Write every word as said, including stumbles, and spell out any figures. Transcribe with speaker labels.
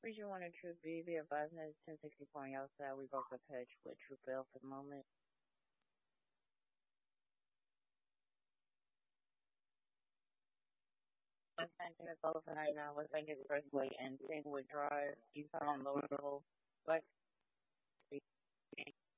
Speaker 1: Region one and True B, be advised that it's ten sixty-four on your side. We broke the patch with True Bell for the moment. I'm trying to follow for right now. West Bank Expressway and Singwood Drive, eastbound lower level, Black Street.